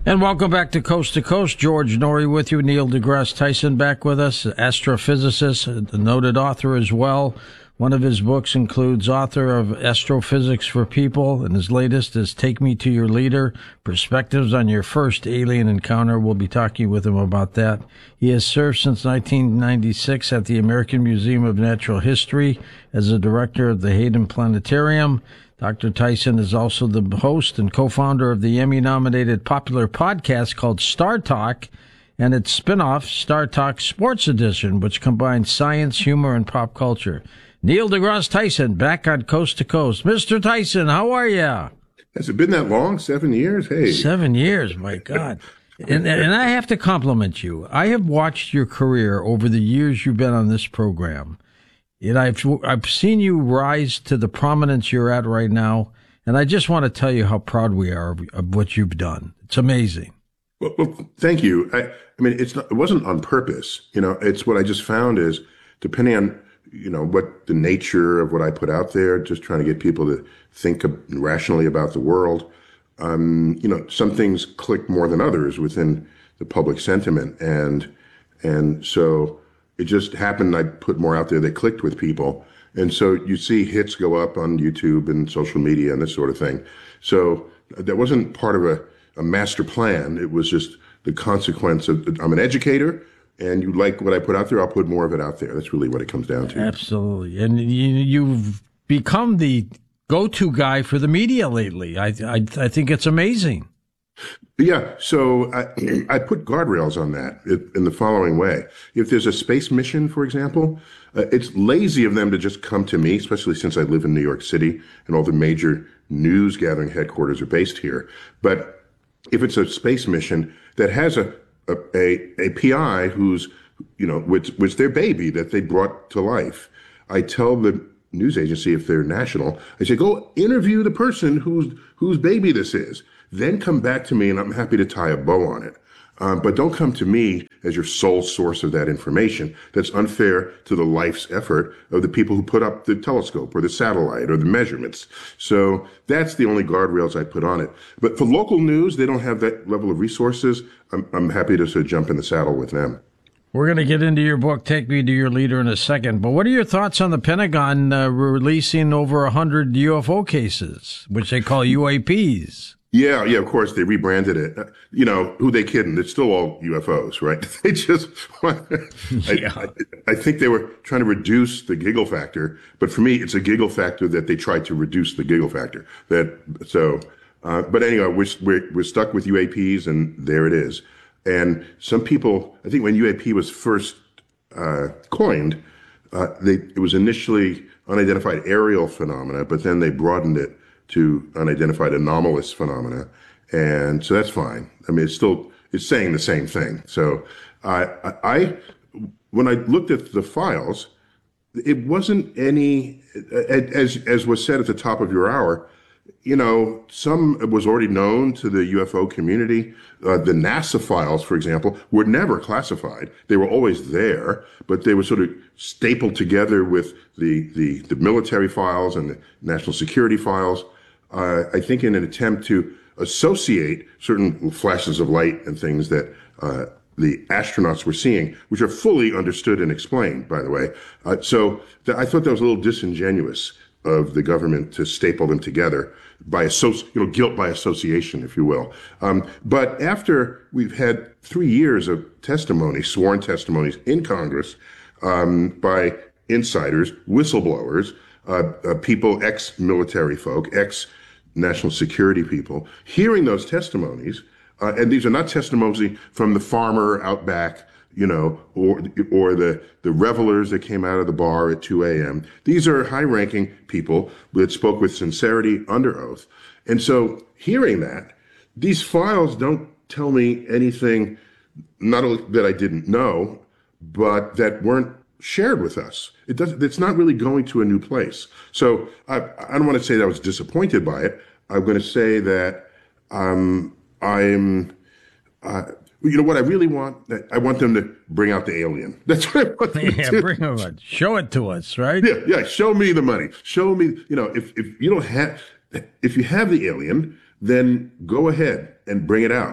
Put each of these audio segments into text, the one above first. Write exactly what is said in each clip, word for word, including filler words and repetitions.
And welcome back to Coast to Coast. George Noory with you. Neil deGrasse Tyson back with us, astrophysicist, a noted author as well. One of his books includes author of Astrophysics for People, and his latest is Take Me to Your Leader, Perspectives on Your First Alien Encounter. We'll be talking with him about that. He has served since nineteen ninety-six at the American Museum of Natural History as the director of the Hayden Planetarium. Doctor Tyson is also the host and co-founder of the Emmy-nominated popular podcast called Star Talk, and its spin-off, Star Talk Sports Edition, which combines science, humor, and pop culture. Neil deGrasse Tyson, back on Coast to Coast. Mister Tyson, how are you? Has it been that long? Seven years? Hey. Seven years, my God. and, and I have to compliment you. I have watched your career over the years you've been on this program. And I've, I've seen you rise to the prominence you're at right now. And I just want to tell you how proud we are of, of what you've done. It's amazing. Well, well thank you. I, I mean, it's not, it wasn't on purpose. You know, it's what I just found is, depending on, you know, what the nature of what I put out there, just trying to get people to think rationally about the world. Um, you know, some things click more than others within the public sentiment. And, and so it just happened I put more out there that clicked with people. And so you see hits go up on YouTube and social media and this sort of thing. So that wasn't part of a, a master plan. It was just the consequence of, I'm an educator, and you like what I put out there, I'll put more of it out there. That's really what it comes down to. Absolutely. And you, you've become the go-to guy for the media lately. I, I, I think it's amazing. Yeah, so I, I put guardrails on that in the following way. If there's a space mission, for example, uh, it's lazy of them to just come to me, especially since I live in New York City and all the major news gathering headquarters are based here. But if it's a space mission that has a a, a, a P I who's, you know, which was their baby that they brought to life, I tell the news agency, if they're national, I say, go interview the person whose whose baby this is. Then come back to me, and I'm happy to tie a bow on it. Um, but don't come to me as your sole source of that information. That's unfair to the life's effort of the people who put up the telescope or the satellite or the measurements. So that's the only guardrails I put on it. But for local news, they don't have that level of resources. I'm, I'm happy to sort of jump in the saddle with them. We're going to get into your book, Take Me to Your Leader, in a second. But what are your thoughts on the Pentagon uh, releasing over one hundred U F O cases, which they call U A Ps? Yeah, yeah, of course, they rebranded it. You know, who they kidding? It's still all U F Os, right? They just, yeah. I, I, I think they were trying to reduce the giggle factor, but for me, it's a giggle factor that they tried to reduce the giggle factor. That, so, uh, but anyway, we're, we're, we're stuck with U A Ps, and there it is. And some people, I think when U A P was first uh, coined, uh, they, it was initially unidentified aerial phenomena, but then they broadened it to unidentified anomalous phenomena. And so that's fine. I mean, it's still, it's saying the same thing. So I, I, when I looked at the files, it wasn't any, as, as was said at the top of your hour, you know, some was already known to the U F O community. Uh, the NASA files, for example, were never classified. They were always there, but they were sort of stapled together with the, the, the military files and the national security files. Uh, I think in an attempt to associate certain flashes of light and things that uh, the astronauts were seeing, which are fully understood and explained, by the way. Uh, so th- I thought that was a little disingenuous of the government to staple them together by associ- you know, guilt by association, if you will. Um, but after we've had three years of testimony, sworn testimonies in Congress um, by insiders, whistleblowers, uh, uh, people, ex-military folk, ex-national security people, hearing those testimonies, uh, and these are not testimonies from the farmer out back, you know, or or the, the revelers that came out of the bar at two a.m. These are high-ranking people that spoke with sincerity under oath. And so hearing that, these files don't tell me anything, not only that I didn't know, but that weren't shared with us. It does, it's not really going to a new place. So I, I don't want to say that I was disappointed by it. I'm going to say that um, I'm... Uh, You know what I really want? I want them to bring out the alien. That's what I want them yeah, to do. Bring them on. Show it to us, right? Yeah, yeah. Show me the money. Show me. You know, if if you don't have, if you have the alien, then go ahead and bring it out.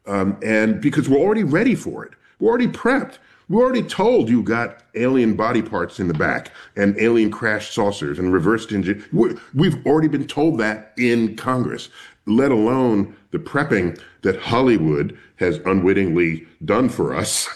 Um, and because we're already ready for it, we're already prepped. We're already told you got alien body parts in the back and alien crashed saucers and reversed engine. We've already been told that in Congress, let alone the prepping that Hollywood has unwittingly done for us.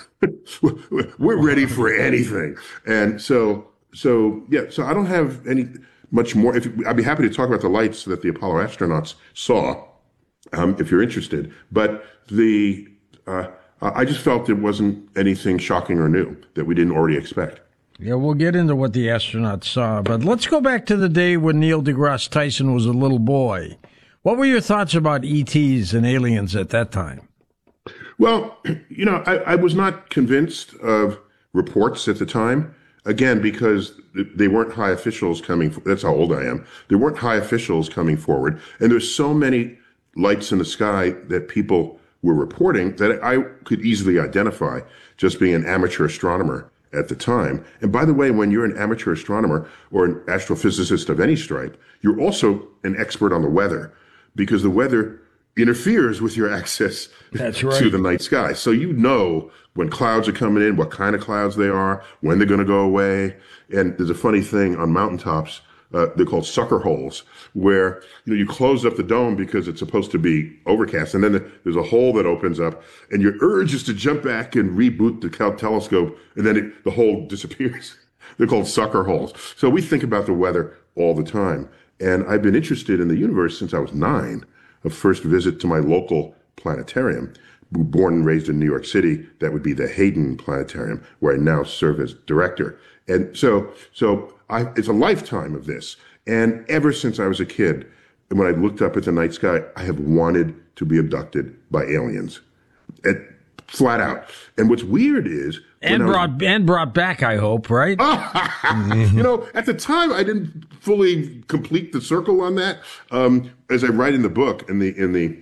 We're ready for anything. And so, so yeah, so I don't have any much more. If, I'd be happy to talk about the lights that the Apollo astronauts saw, um, if you're interested. But the, uh, I just felt there wasn't anything shocking or new that we didn't already expect. Yeah, we'll get into what the astronauts saw, but let's go back to the day when Neil deGrasse Tyson was a little boy. What were your thoughts about E Ts and aliens at that time? Well, you know, I, I was not convinced of reports at the time, again, because they weren't high officials coming, that's how old I am. There weren't high officials coming forward, and there's so many lights in the sky that people were reporting that I could easily identify just being an amateur astronomer at the time. And by the way, when you're an amateur astronomer or an astrophysicist of any stripe, you're also an expert on the weather because the weather interferes with your access That's right. to the night sky. So you know when clouds are coming in, what kind of clouds they are, when they're going to go away. And there's a funny thing on mountaintops. Uh, they're called sucker holes, where you know you close up the dome because it's supposed to be overcast, and then the, there's a hole that opens up, and your urge is to jump back and reboot the telescope, and then it, the hole disappears. They're called sucker holes. So we think about the weather all the time, and I've been interested in the universe since I was nine. A first visit to my local planetarium, born and raised in New York City, that would be the Hayden Planetarium, where I now serve as director. And so, so I, it's a lifetime of this. And ever since I was a kid, and when I looked up at the night sky, I have wanted to be abducted by aliens, and flat out. And what's weird is, and brought was, and brought back, I hope, right? You know, at the time, I didn't fully complete the circle on that. Um, as I write in the book, in the in the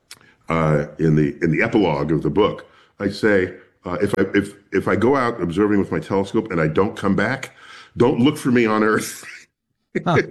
uh, in the in the epilogue of the book, I say, uh, if I if if I go out observing with my telescope and I don't come back, don't look for me on Earth. I,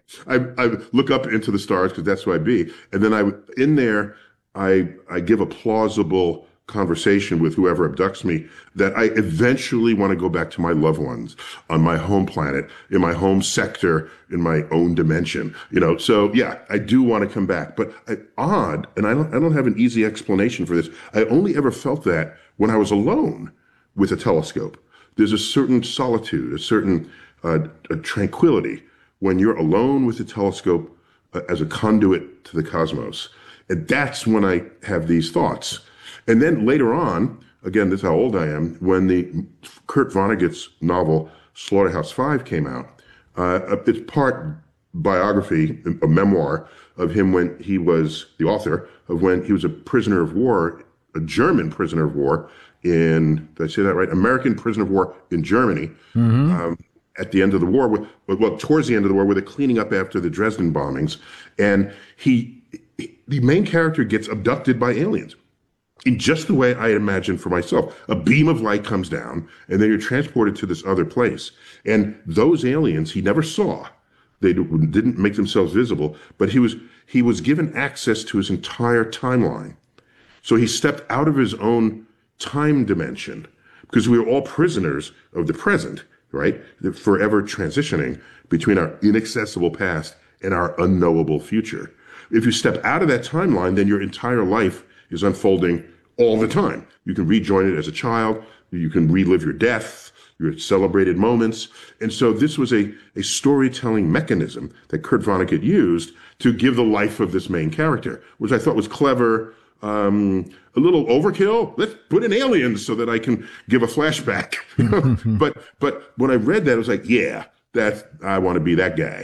I look up into the stars because that's who I be, and then I in there I I give a plausible conversation with whoever abducts me that I eventually want to go back to my loved ones on my home planet, in my home sector, in my own dimension. You know, so yeah, I do want to come back, but I, odd, and I don't I don't have an easy explanation for this. I only ever felt that when I was alone with a telescope. There's a certain solitude, a certain uh, a tranquility when you're alone with the telescope uh, as a conduit to the cosmos. And that's when I have these thoughts. And then later on, again, this is how old I am, when the Kurt Vonnegut's novel Slaughterhouse Five came out, uh, it's part biography, a memoir of him when he was the author of when he was a prisoner of war, a German prisoner of war in, did I say that right? American prisoner of war in Germany. Mm-hmm. um, at the end of the war, with, well, towards the end of the war, where they're cleaning up after the Dresden bombings. And he, the main character gets abducted by aliens in just the way I imagined for myself. A beam of light comes down, and then you're transported to this other place. And those aliens he never saw. They didn't make themselves visible, but he was he was given access to his entire timeline. So he stepped out of his own time dimension, because we are all prisoners of the present, right? They're forever transitioning between our inaccessible past and our unknowable future. If you step out of that timeline, then your entire life is unfolding all the time. You can rejoin it as a child. You can relive your death, your celebrated moments. And so this was a, a storytelling mechanism that Kurt Vonnegut used to give the life of this main character, which I thought was clever, um, a little overkill. Let's put in aliens so that I can give a flashback. but but when I read that, I was like, yeah, that's, I want to be that guy.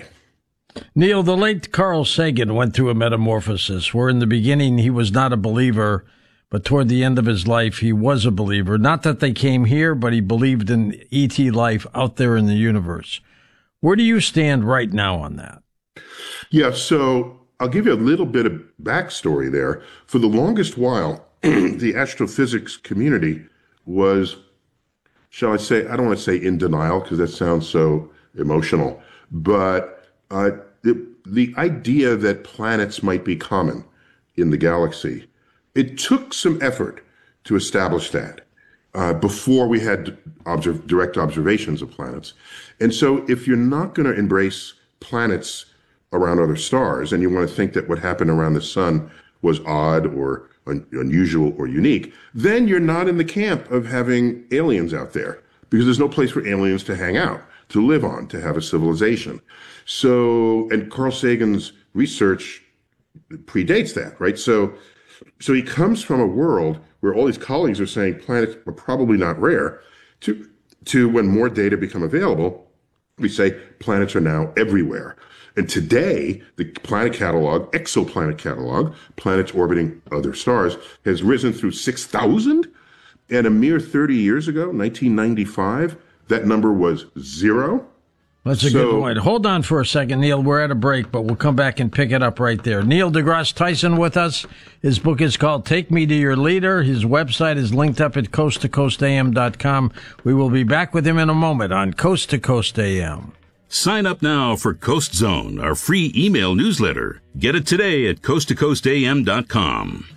Neil, the late Carl Sagan went through a metamorphosis where in the beginning he was not a believer, but toward the end of his life he was a believer. Not that they came here, but he believed in E T life out there in the universe. Where do you stand right now on that? Yeah, so I'll give you a little bit of backstory there. For the longest while, the astrophysics community was, shall I say, I don't want to say in denial because that sounds so emotional, but uh, the, the idea that planets might be common in the galaxy it took some effort to establish that uh, before we had observ- direct observations of planets. And so if you're not going to embrace planets around other stars and you want to think that what happened around the sun was odd or un- unusual or unique, then you're not in the camp of having aliens out there, because there's no place for aliens to hang out, to live on, to have a civilization. So, and Carl Sagan's research predates that, right? So, so he comes from a world where all his colleagues are saying planets are probably not rare, to, to when more data become available, we say planets are now everywhere. And today, the planet catalog, exoplanet catalog, planets orbiting other stars, has risen through six thousand. And a mere thirty years ago, nineteen ninety-five, that number was zero. That's a so, good point. Hold on for a second, Neil. We're at a break, but we'll come back and pick it up right there. Neil deGrasse Tyson with us. His book is called Take Me to Your Leader. His website is linked up at coast to coast a m dot com. We will be back with him in a moment on Coast to Coast A M. Sign up now for Coast Zone, our free email newsletter. Get it today at coast to coast a m dot com.